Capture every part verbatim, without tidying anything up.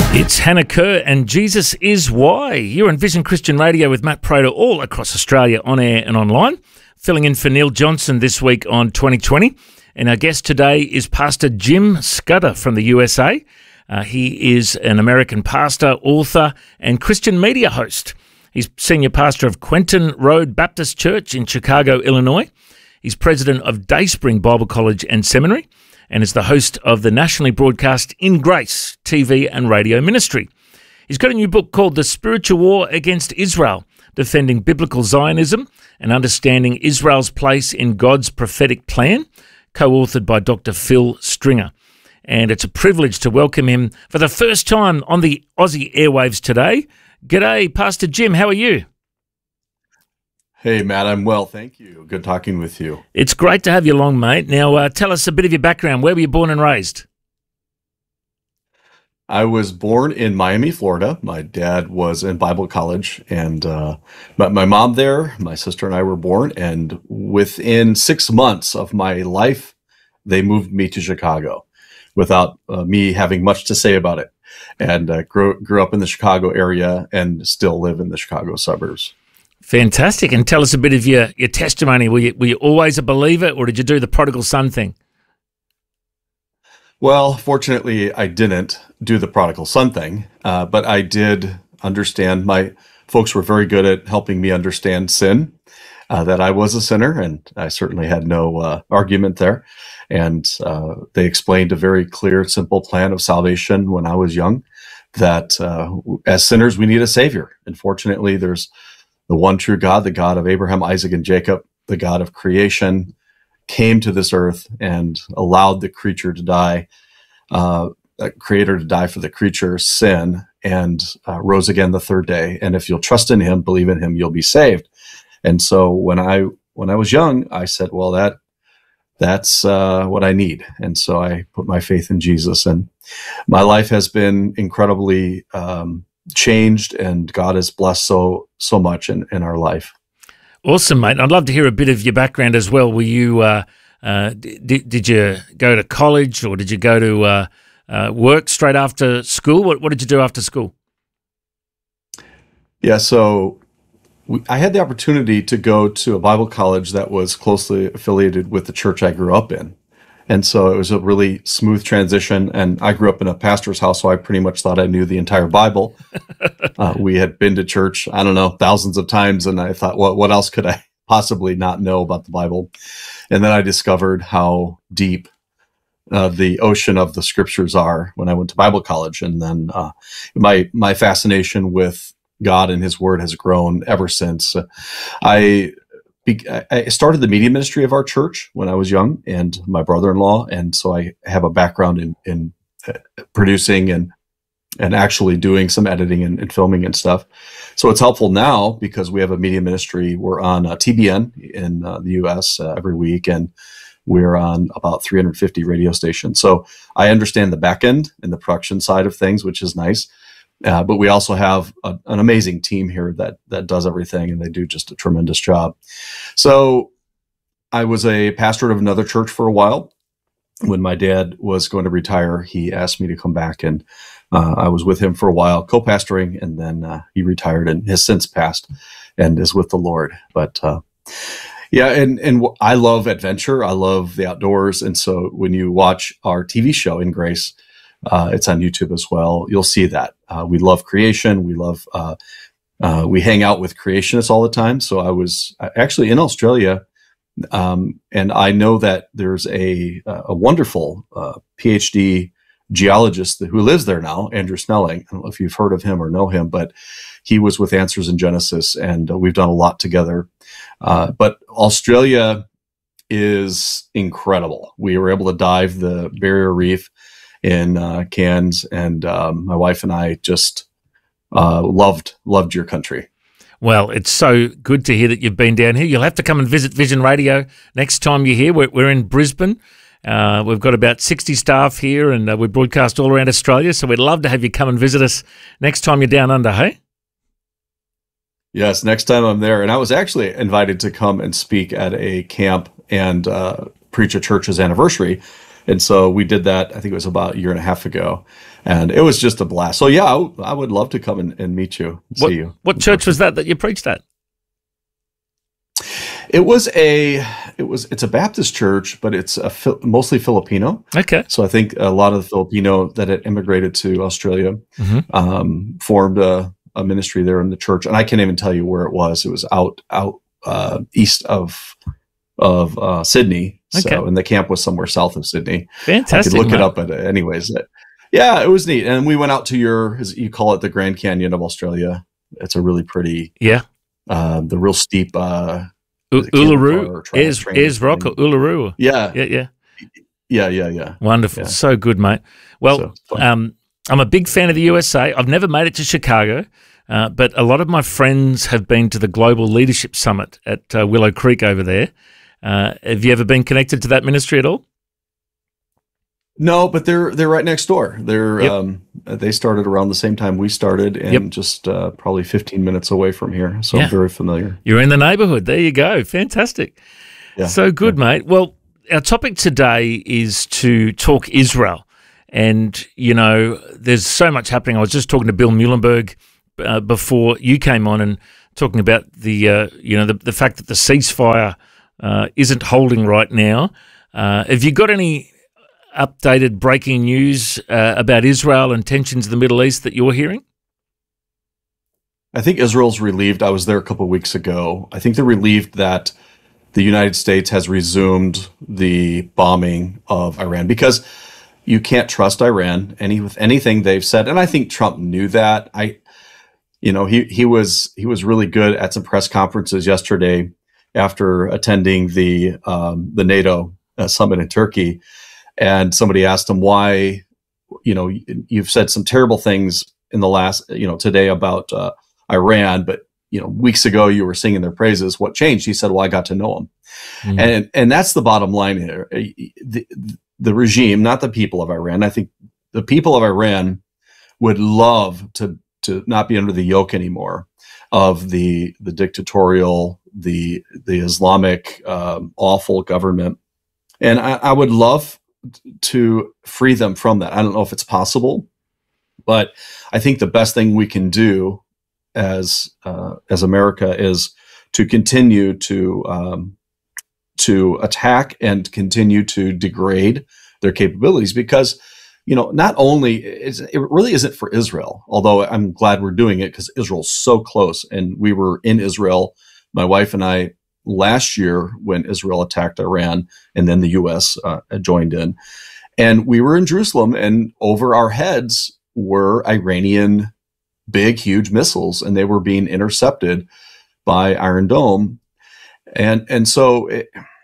It's Hannah Kerr and Jesus is Why. You're on Vision Christian Radio with Matt Prater all across Australia, on air and online. Filling in for Neil Johnson this week on twenty twenty. And our guest today is Pastor Jim Scudder from the U S A. Uh, he is an American pastor, author, and Christian media host. He's senior pastor of Quentin Road Baptist Church in Chicago, Illinois. He's president of Dayspring Bible College and Seminary, and is the host of the nationally broadcast In Grace T V and radio ministry. He's got a new book called The Spiritual War Against Israel, Defending Biblical Zionism and Understanding Israel's Place in God's Prophetic Plan, co-authored by Doctor Phil Stringer. And it's a privilege to welcome him for the first time on the Aussie airwaves today. G'day, Pastor Jim. How are you? Hey, Matt, I'm well, thank you. Good talking with you. It's great to have you along, mate. Now, uh, tell us a bit of your background. Where were you born and raised? I was born in Miami, Florida. My dad was in Bible college, and uh, my, my mom there, my sister and I were born, and within six months of my life, they moved me to Chicago without uh, me having much to say about it, and uh, grew, grew up in the Chicago area and still live in the Chicago suburbs. Fantastic. And tell us a bit of your, your testimony. Were you, were you always a believer, or did you do the prodigal son thing? Well, fortunately, I didn't do the prodigal son thing, uh, but I did understand. My folks were very good at helping me understand sin, uh, that I was a sinner, and I certainly had no uh, argument there. And uh, they explained a very clear, simple plan of salvation when I was young, that uh, as sinners, we need a savior. And fortunately, there's the one true God, the God of Abraham, Isaac, and Jacob, the God of creation, came to this earth and allowed the creature to die, uh, a creator to die for the creature's sin, and uh, rose again the third day. And if you'll trust in him, believe in him, you'll be saved. And so when I when I was young, I said, well, that that's uh, what I need. And so I put my faith in Jesus, and my life has been incredibly um, changed, and God has blessed so so much in, in our life. Awesome, mate. I'd love to hear a bit of your background as well. Were you uh, uh, did did you go to college, or did you go to uh, uh, work straight after school? What what did you do after school? Yeah, so we, I had the opportunity to go to a Bible college that was closely affiliated with the church I grew up in. And so it was a really smooth transition. And I grew up in a pastor's house, so I pretty much thought I knew the entire Bible. uh, we had been to church, I don't know, thousands of times. And I thought, well, what else could I possibly not know about the Bible? And then I discovered how deep uh, the ocean of the scriptures are when I went to Bible college. And then uh, my my fascination with God and his word has grown ever since. Uh, I I started the media ministry of our church when I was young, and my brother-in-law, and so I have a background in, in producing and and actually doing some editing and, and filming and stuff. So it's helpful now because we have a media ministry. We're on uh, T B N in uh, the U S uh, every week, and we're on about three hundred fifty radio stations. So I understand the back end and the production side of things, which is nice. Uh, but we also have a, an amazing team here that that does everything, and they do just a tremendous job. So I was a pastor of another church for a while. When my dad was going to retire, he asked me to come back, and uh, I was with him for a while, co-pastoring, and then uh, he retired and has since passed and is with the Lord. But uh, yeah, and, and I love adventure. I love the outdoors. And so when you watch our T V show, In Grace, Uh, it's on YouTube as well, you'll see that. Uh, we love creation. We love, uh, uh, we hang out with creationists all the time. So I was actually in Australia, um, and I know that there's a, a wonderful uh, PhD geologist who lives there now, Andrew Snelling. I don't know if you've heard of him or know him, but he was with Answers in Genesis, and uh, we've done a lot together. Uh, but Australia is incredible. We were able to dive the Barrier Reef in uh, Cairns, and um, my wife and I just uh, loved loved your country. Well, it's so good to hear that you've been down here. You'll have to come and visit Vision Radio next time you're here. We're, we're in Brisbane. Uh, we've got about sixty staff here, and uh, we broadcast all around Australia, so we'd love to have you come and visit us next time you're down under, hey? Yes, next time I'm there. And I was actually invited to come and speak at a camp and uh, preach a church's anniversary. And so we did that, I think it was about a year and a half ago. And it was just a blast. So yeah, I, w- I would love to come and, and meet you, and What see you. what church was that that you preached at? It was a, it was, it's a Baptist church, but it's a, Fil- mostly Filipino. Okay. So I think a lot of the Filipino that had immigrated to Australia Hmm. um, formed a, a ministry there in the church, and I can't even tell you where it was. It was out out uh, east of of uh, Sydney. So, Okay. and the camp was somewhere south of Sydney. I Fantastic. could look it mate. up, but anyways, it- yeah, it was neat. And we went out to your, as you call it, the Grand Canyon of Australia. It's a really pretty, Yeah. uh, the real steep. Uh, U- is it Kilimanjaro Uluru, or Tri- Ayers, Train Ayers Rock or thing? Uluru. Yeah, Yeah, yeah. yeah, yeah, yeah. Wonderful. Yeah. So good, mate. Well, So, fun. um, I'm a big fan of the U S A. I've never made it to Chicago, uh, but a lot of my friends have been to the Global Leadership Summit at uh, Willow Creek over there. Uh, have you ever been connected to that ministry at all? No, but they're they're right next door. They're Yep. um, they started around the same time we started, and Yep. just uh, probably fifteen minutes away from here. So Yeah. I'm very familiar. You're in the neighbourhood. There you go. Fantastic. Yeah. So good, mate. Well, our topic today is to talk Israel. And, you know, there's so much happening. I was just talking to Bill Muhlenberg uh, before you came on and talking about the, uh, you know, the, the fact that the ceasefire uh, isn't holding right now. Uh, have you got any updated breaking news uh, about Israel and tensions in the Middle East that you're hearing? I think Israel's relieved. I was there a couple of weeks ago. I think they're relieved that the United States has resumed the bombing of Iran, because you can't trust Iran any with anything they've said. And I think Trump knew that. I, you know, he he was he was really good at some press conferences yesterday after attending the um, the NATO uh, summit in Turkey, and somebody asked him why, you know, you've said some terrible things in the last, you know, today about uh, Iran, but you know, weeks ago you were singing their praises. What changed? He said, well, I got to know them. Mm. And and that's the bottom line here. The, the regime, not the people of Iran. I think the people of Iran would love to to not be under the yoke anymore of the the dictatorial, the the Islamic um, awful government. And I, I would love to free them from that. I don't know if it's possible, but I think the best thing we can do as uh, as America is to continue to um, to attack and continue to degrade their capabilities, because you know not only is, it really isn't for Israel, although I'm glad we're doing it because Israel's so close, and we were in Israel, my wife and I, last year when Israel attacked Iran, and then the U S uh, joined in, and we were in Jerusalem, and over our heads were Iranian big, huge missiles, and they were being intercepted by Iron Dome. And and so it,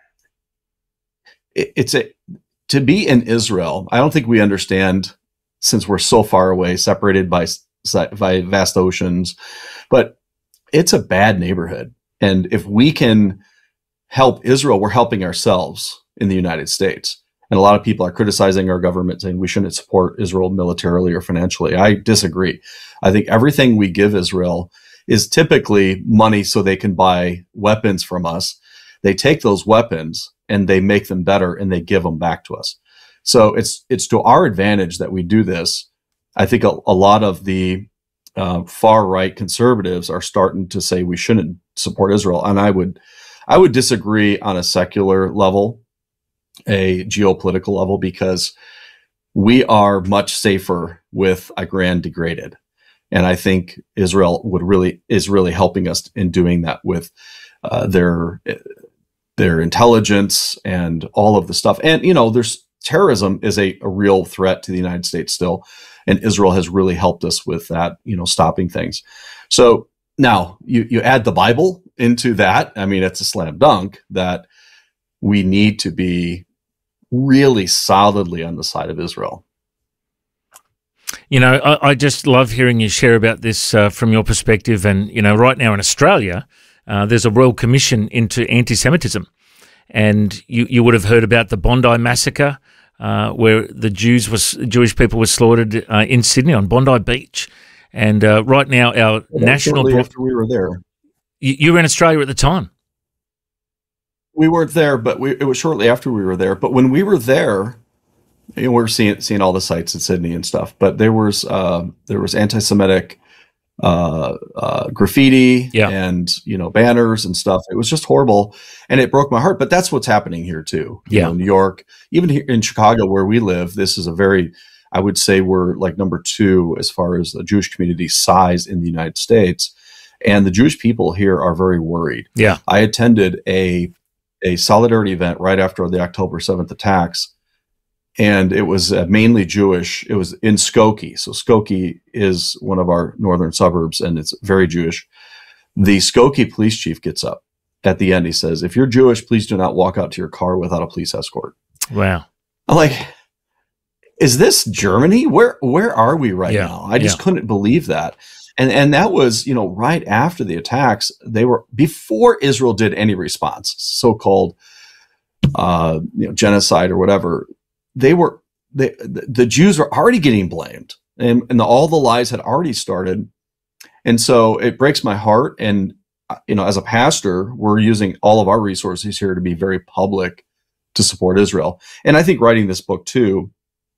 it, it's a to be in Israel. I don't think we understand, since we're so far away, separated by by vast oceans, but it's a bad neighborhood. And if we can help Israel, we're helping ourselves in the United States. And a lot of people are criticizing our government, saying we shouldn't support Israel militarily or financially. I disagree. I think everything we give Israel is typically money so they can buy weapons from us. They take those weapons and they make them better and they give them back to us. So it's it's to our advantage that we do this. I think a, a lot of the uh, far right conservatives are starting to say we shouldn't support Israel, and I would I would disagree on a secular level, a geopolitical level, because we are much safer with Iran degraded. And I think Israel would really is really helping us in doing that with uh, their their intelligence and all of the stuff. And you know, there's terrorism is a, a real threat to the United States still, and Israel has really helped us with that. You know, stopping things. So now you you add the Bible into that. I mean, it's a slam dunk that we need to be really solidly on the side of Israel. You know, I, I just love hearing you share about this uh, from your perspective. And, you know, right now in Australia, uh, there's a Royal Commission into anti-Semitism. And you, you would have heard about the Bondi massacre, uh, where the Jews was Jewish people were slaughtered uh, in Sydney on Bondi Beach. And uh, right now, our Well, national... shortly Bro- after we were there. you, you were in Australia at the time. We weren't there, but we, it was shortly after we were there. But when we were there, you know, we're seeing seeing all the sites in Sydney and stuff, but there was uh, there was anti-Semitic uh, uh, graffiti Yeah. and, you know, banners and stuff. It was just horrible, and it broke my heart. But that's what's happening here too. You Yeah. know, New York, even here in Chicago where we live, this is a very, I would say we're like number two as far as the Jewish community size in the United States, and the Jewish people here are very worried. Yeah. I attended a a solidarity event right after the October seventh attacks. And it was uh, mainly Jewish. It was in Skokie. So Skokie is one of our northern suburbs, and it's very Jewish. The Skokie police chief gets up at the end. He says, if you're Jewish, please do not walk out to your car without a police escort. Wow. I'm like, is this Germany? Where where are we right Yeah, now? I just yeah. couldn't believe that. And and that was, you know, right after the attacks. They were before Israel did any response, so-called uh, you know, genocide or whatever. They were they, the Jews were already getting blamed, and, and the, all the lies had already started. And so it breaks my heart. And you know, as a pastor, we're using all of our resources here to be very public to support Israel. And I think writing this book too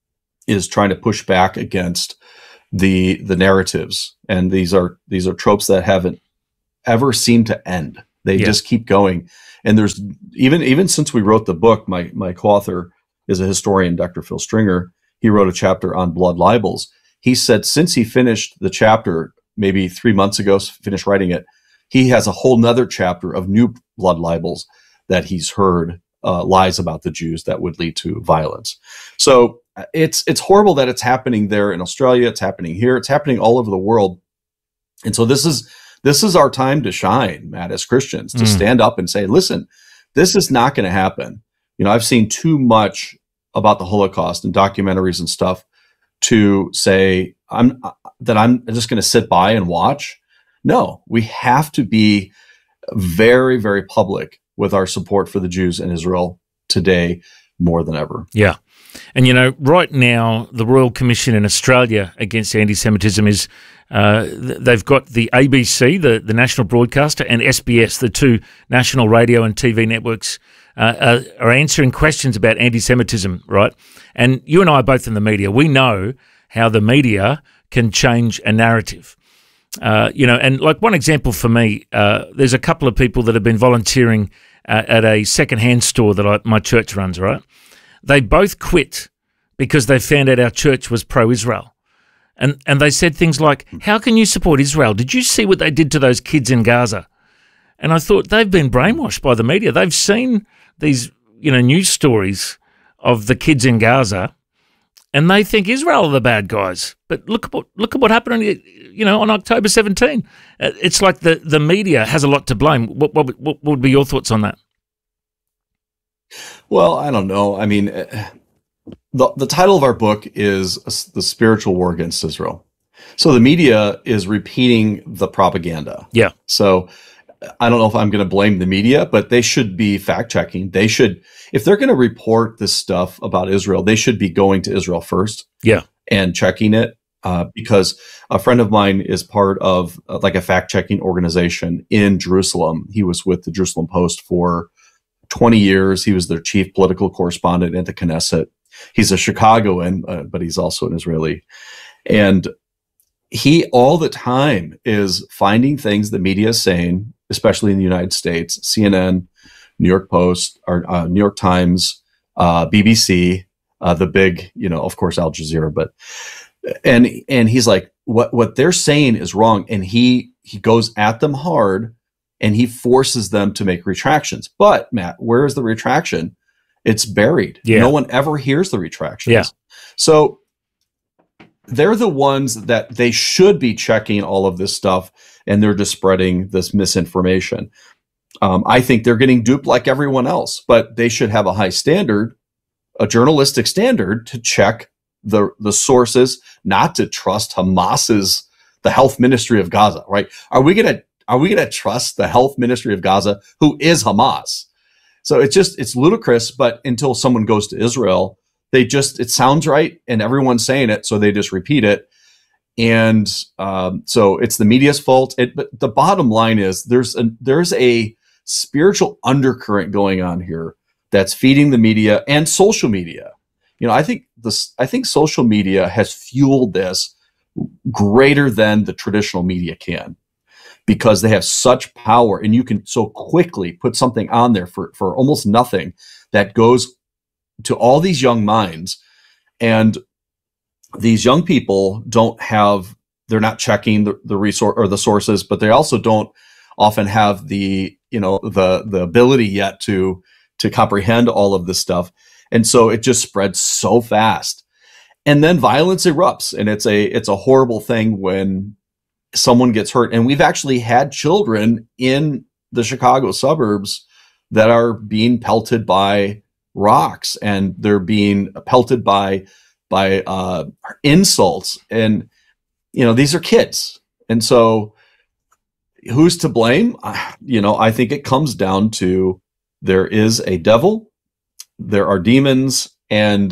is trying to push back against the the narratives. And these are these are tropes that haven't ever seemed to end. They Yeah. just keep going. And there's even even since we wrote the book, my my co-author is a historian, Doctor Phil Stringer. He wrote a chapter on blood libels. He said since he finished the chapter, maybe three months ago, finished writing it, he has a whole nother chapter of new blood libels that he's heard, uh, lies about the Jews that would lead to violence. So uh, it's it's horrible that it's happening there in Australia. It's happening here. It's happening all over the world. And so this is this is our time to shine, Matt, as Christians, to Mm. stand up and say, listen, this is not going to happen. You know, I've seen too much about the Holocaust and documentaries and stuff to say I'm that I'm just going to sit by and watch. No, we have to be very, very public with our support for the Jews in Israel today more than ever. Yeah. And, you know, right now, the Royal Commission in Australia against anti-Semitism is, uh, th- they've got the A B C, the, the national broadcaster, and S B S, the two national radio and T V networks, uh, are, are answering questions about anti-Semitism, right? And you and I are both in the media. We know how the media can change a narrative. Uh, you know, and like one example for me, uh, there's a couple of people that have been volunteering uh, at a second-hand store that I, my church runs, right? They both quit because they found out our church was pro-Israel. And and they said things like, how can you support Israel? Did you see what they did to those kids in Gaza? And I thought, they've been brainwashed by the media. They've seen these, you know, news stories of the kids in Gaza, and they think Israel are the bad guys. But look at what look at what happened on, you know, on October seventeenth. Uh, It's like the, the media has a lot to blame. What, what what would be your thoughts on that? Well, I don't know. I mean, uh, the the title of our book is The Spiritual War Against Israel. So the media is repeating the propaganda. Yeah. So I don't know if I'm going to blame the media, but they should be fact checking. They should, if they're going to report this stuff about Israel, they should be going to Israel first Yeah. and checking it. Uh, because a friend of mine is part of uh, like a fact checking organization in Jerusalem. He was with the Jerusalem Post for twenty years. He was their chief political correspondent at the Knesset. He's a Chicagoan, uh, but he's also an Israeli. And he all the time is finding things the media is saying, especially in the United States, C N N, New York Post, or uh, New York Times, uh, B B C, uh, the big, you know, of course, Al Jazeera. But and and he's like, what what they're saying is wrong, and he he goes at them hard, and he forces them to make retractions. But Matt, where is the retraction? It's buried. Yeah. No one ever hears the retractions. Yeah. So they're the ones that they should be checking all of this stuff, and they're just spreading this misinformation. Um, I think they're getting duped like everyone else, but they should have a high standard, a journalistic standard, to check the the sources, not to trust Hamas's, the health ministry of Gaza, right? Are we gonna are we gonna trust the health ministry of Gaza, who is Hamas? So it's just it's ludicrous. But until someone goes to Israel, they just it sounds right, and everyone's saying it, so they just repeat it. And um, so it's the media's fault. It, but the bottom line is there's a there's a spiritual undercurrent going on here that's feeding the media and social media. You know, I think this, I think social media has fueled this greater than the traditional media can, because they have such power, and you can so quickly put something on there for, for almost nothing that goes to all these young minds. And these young people don't have, they're not checking the, the resource or the sources, but they also don't often have the, you know, the, the ability yet to, to comprehend all of this stuff. And so it just spreads so fast. And then violence erupts, and it's a, it's a horrible thing when someone gets hurt. And we've actually had children in the Chicago suburbs that are being pelted by rocks, and they're being pelted by, by, uh, insults. And, you know, these are kids. And so who's to blame? You know, I think it comes down to, there is a devil, there are demons, and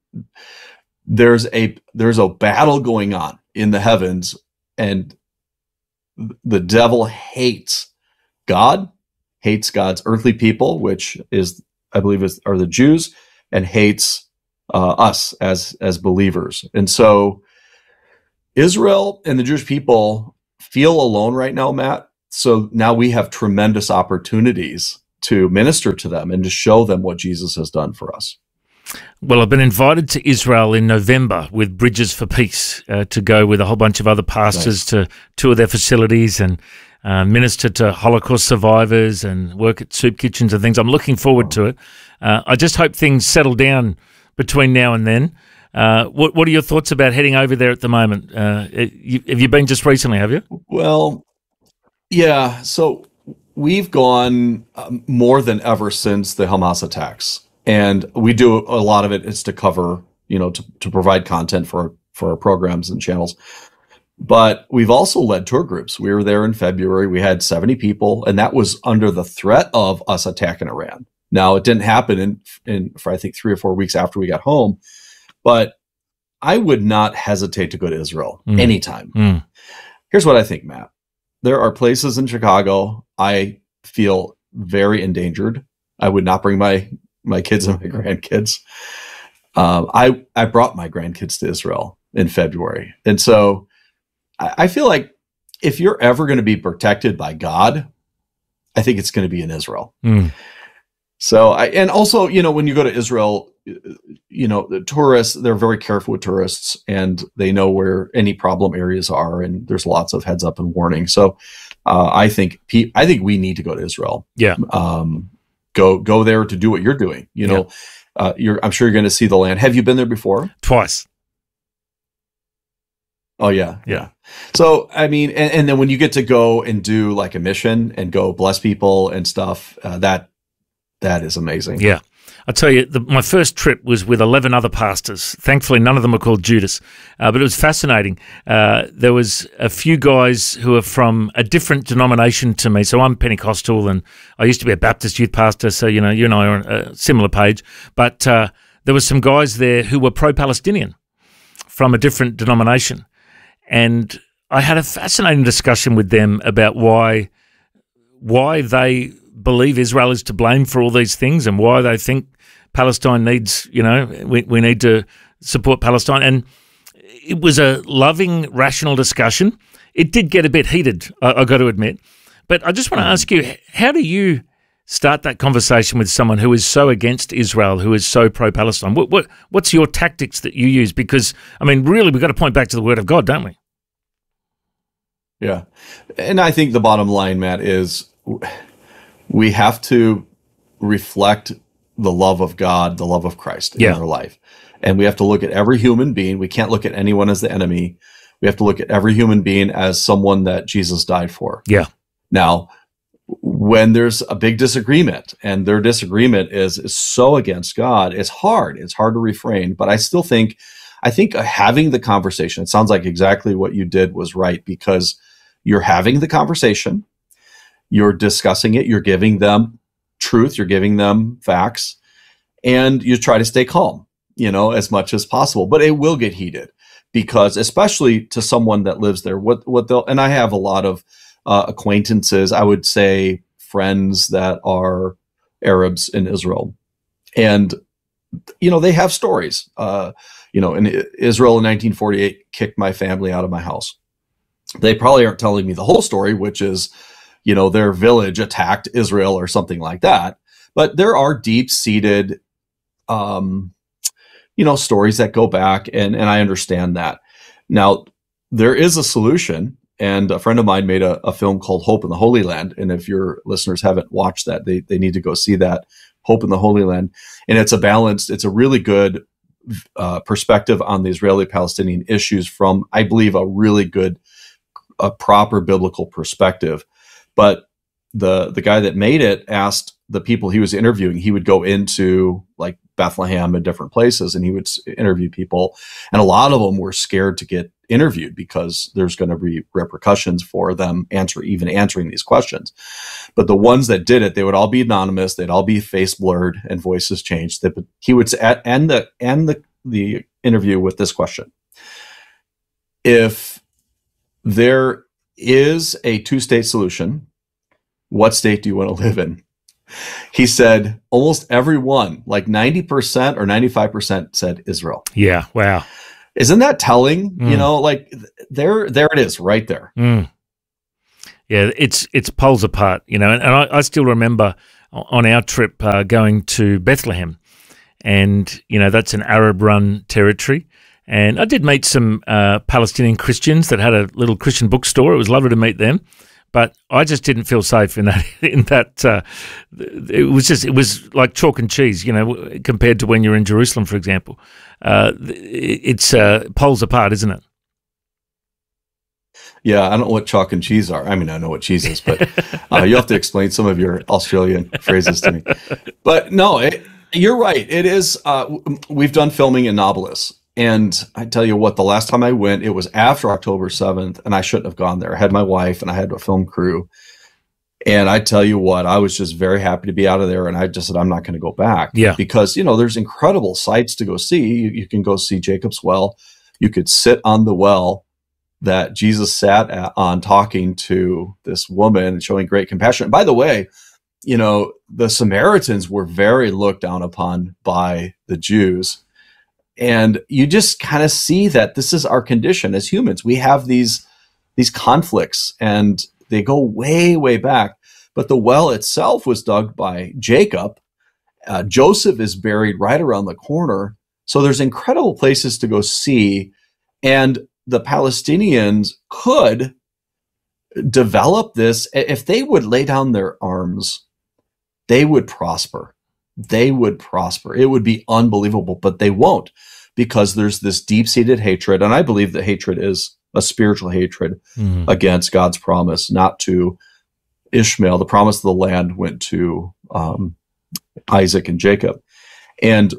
there's a, there's a battle going on in the heavens, and the devil hates God, hates God's earthly people, which is, I believe, is, are the Jews, and hates uh, us as, as believers. And so Israel and the Jewish people feel alone right now, Matt. So now we have tremendous opportunities to minister to them and to show them what Jesus has done for us. Well, I've been invited to Israel in November with Bridges for Peace uh, to go with a whole bunch of other pastors nice. to tour their facilities and uh, minister to Holocaust survivors and work at soup kitchens and things. I'm looking forward oh. to it. Uh, I just hope things settle down between now and then. Uh, what, what are your thoughts about heading over there at the moment? Uh, you, have you been just recently, have you? Well, yeah. So we've gone um, more than ever since the Hamas attacks. And we do a lot of it is to cover, you know, to, to provide content for, for our programs and channels. But we've also led tour groups. We were there in February. We had seventy people, and that was under the threat of us attacking Iran. Now, it didn't happen in, in for, I think, three or four weeks after we got home. But I would not hesitate to go to Israel mm. anytime. Mm. Here's what I think, Matt. There are places in Chicago I feel very endangered. I would not bring my my kids and my grandkids. Um, I, I brought my grandkids to Israel in February. And so I, I feel like if you're ever going to be protected by God, I think it's going to be in Israel. Mm. So I, and also, you know, when you go to Israel, you know, the tourists, they're very careful with tourists, and they know where any problem areas are. And there's lots of heads up and warning. So uh, I think, I think we need to go to Israel. Yeah. Um, Go go there to do what you're doing. You know, yeah. uh, you're. I'm sure you're going to see the land. Have you been there before? Twice. Oh yeah, yeah. So I mean, and, and then when you get to go and do like a mission and go bless people and stuff, uh, that that is amazing. Yeah. I tell you, the, my first trip was with eleven other pastors. Thankfully, none of them are called Judas, uh, but it was fascinating. Uh, there was a few guys who are from a different denomination to me. So I'm Pentecostal, and I used to be a Baptist youth pastor, so, you know, you and I are on a similar page. But uh, there were some guys there who were pro-Palestinian from a different denomination. And I had a fascinating discussion with them about why why they believe Israel is to blame for all these things, and why they think Palestine needs, you know, we, we need to support Palestine. And it was a loving, rational discussion. It did get a bit heated, I, I got to admit. But I just want to ask you, how do you start that conversation with someone who is so against Israel, who is so pro-Palestine? What, what, what's your tactics that you use? Because, I mean, really, we've got to point back to the Word of God, don't we? Yeah. And I think the bottom line, Matt, is we have to reflect the love of God, the love of Christ in yeah. our life. And we have to look at every human being. We can't look at anyone as the enemy. We have to look at every human being as someone that Jesus died for. Yeah. Now, when there's a big disagreement, and their disagreement is, is so against God, it's hard. It's hard to refrain. But I still think, I think having the conversation, it sounds like exactly what you did was right, because you're having the conversation, you're discussing it, you're giving them truth, you're giving them facts, and you try to stay calm, you know, as much as possible. But it will get heated, because especially to someone that lives there, what what they'll, and I have a lot of uh, acquaintances, I would say friends that are Arabs in Israel, and you know, they have stories. Uh, you know, in Israel in nineteen forty-eight kicked my family out of my house. They probably aren't telling me the whole story, which is, you know, their village attacked Israel or something like that. But there are deep-seated, um, you know, stories that go back, and, and I understand that. Now, there is a solution, and a friend of mine made a, a film called Hope in the Holy Land. And if your listeners haven't watched that, they, they need to go see that, Hope in the Holy Land. And it's a balanced, it's a really good uh, perspective on the Israeli-Palestinian issues from, I believe, a really good, a proper biblical perspective. But the the guy that made it asked the people he was interviewing, he would go into like Bethlehem and different places, and he would interview people. And a lot of them were scared to get interviewed because there's going to be repercussions for them answer, even answering these questions. But the ones that did it, they would all be anonymous. They'd all be face blurred and voices changed. He would end the, end the, the interview with this question. If there is a two-state solution, what state do you want to live in? He said almost everyone, like ninety percent or ninety-five percent said Israel. Yeah. Wow. Isn't that telling? Mm. You know, like there, there it is right there. Mm. Yeah. It's, it's poles apart, you know, and, and I, I still remember on our trip uh, going to Bethlehem, and, you know, that's an Arab run territory. And I did meet some uh, Palestinian Christians that had a little Christian bookstore. It was lovely to meet them. But I just didn't feel safe in that. In that, uh, it was just it was like chalk and cheese, you know, compared to when you're in Jerusalem, for example. Uh, it's uh, poles apart, isn't it? Yeah, I don't know what chalk and cheese are. I mean, I know what cheese is, but uh, you have to explain some of your Australian phrases to me. But no, it, you're right. It is. Uh, we've done filming in Nablus. And I tell you what, the last time I went, it was after October seventh, and I shouldn't have gone there. I had my wife and I had a film crew. And I tell you what, I was just very happy to be out of there. And I just said, I'm not going to go back. Yeah. Because, you know, there's incredible sights to go see. You, you can go see Jacob's well. You could sit on the well that Jesus sat at, on talking to this woman and showing great compassion. And by the way, you know, the Samaritans were very looked down upon by the Jews. And you just kind of see that this is our condition as humans. We have these, these conflicts, and they go way, way back. But the well itself was dug by Jacob. Uh, Joseph is buried right around the corner. So there's incredible places to go see. And the Palestinians could develop this. If they would lay down their arms, they would prosper. They would prosper. It would be unbelievable, but they won't, because there's this deep-seated hatred. And I believe that hatred is a spiritual hatred mm. against God's promise, not to Ishmael. The promise of the land went to um, Isaac and Jacob. And,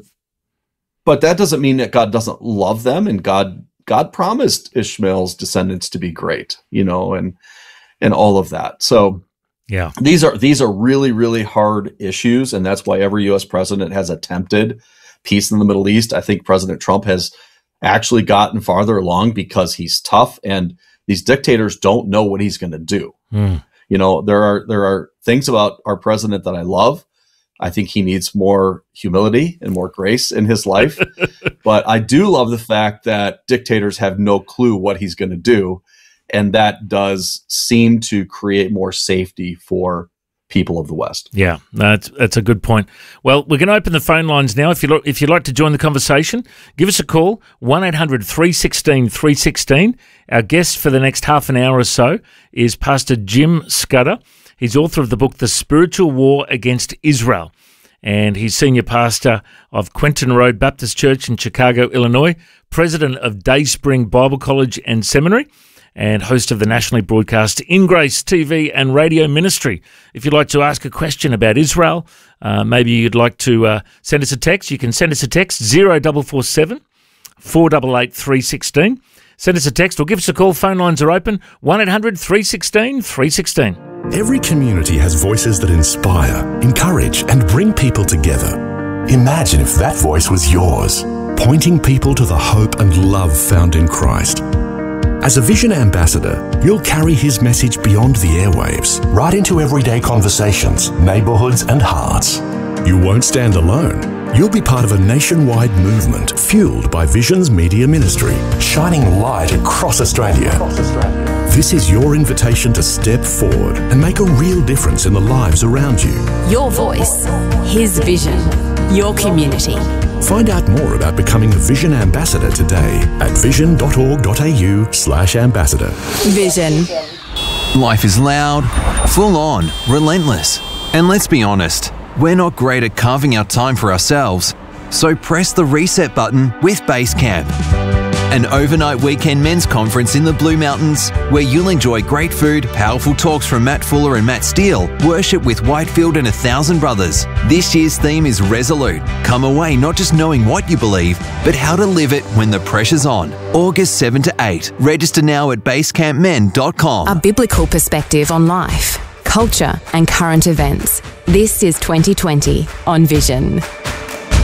but that doesn't mean that God doesn't love them. And God, God promised Ishmael's descendants to be great, you know, and, and all of that. So, yeah, these are these are really, really hard issues, and that's why every U S president has attempted peace in the Middle East. I think President Trump has actually gotten farther along because he's tough, and these dictators don't know what he's going to do. Mm. You know, there are there are things about our president that I love. I think he needs more humility and more grace in his life, but I do love the fact that dictators have no clue what he's going to do. And that does seem to create more safety for people of the West. Yeah, that's that's a good point. Well, we're going to open the phone lines now. If you lo- if you'd like to join the conversation, give us a call, one eight hundred three one six three one six. Our guest for the next half an hour or so is Pastor Jim Scudder. He's author of the book, The Spiritual War Against Israel. And he's senior pastor of Quentin Road Baptist Church in Chicago, Illinois, president of Dayspring Bible College and Seminary, and host of the nationally broadcast In Grace T V and radio ministry. If you'd like to ask a question about Israel, uh, maybe you'd like to uh, send us a text, you can send us a text, zero four four seven, four eight eight, three one six. Send us a text or give us a call. Phone lines are open, one eight hundred three one six three one six. Every community has voices that inspire, encourage, and bring people together. Imagine if that voice was yours, pointing people to the hope and love found in Christ. As a Vision Ambassador, you'll carry his message beyond the airwaves, right into everyday conversations, neighborhoods, and hearts. You won't stand alone. You'll be part of a nationwide movement fueled by Vision's media ministry, shining light across Australia. This is your invitation to step forward and make a real difference in the lives around you. Your voice, his vision, your community. Find out more about becoming a Vision Ambassador today at vision.org.au slash ambassador. Vision. Life is loud, full on, relentless. And let's be honest, we're not great at carving out time for ourselves. So press the reset button with Basecamp, an overnight weekend men's conference in the Blue Mountains where you'll enjoy great food, powerful talks from Matt Fuller and Matt Steele, worship with Whitefield and a thousand brothers. This year's theme is Resolute. Come away not just knowing what you believe, but how to live it when the pressure's on. August seventh to eighth. Register now at basecamp men dot com. A biblical perspective on life, culture and current events. This is twenty twenty on Vision.